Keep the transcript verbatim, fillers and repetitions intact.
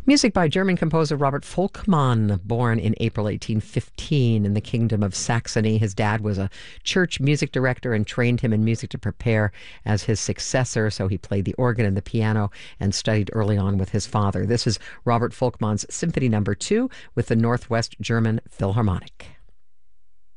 Music by German composer Robert Volkmann, born in April eighteen fifteen in the Kingdom of Saxony. His dad was a church music director and trained him in music to prepare as his successor, so he played the organ and the piano and studied early on with his father. This is Robert Volkmann's Symphony Number Two with the Northwest German Philharmonic.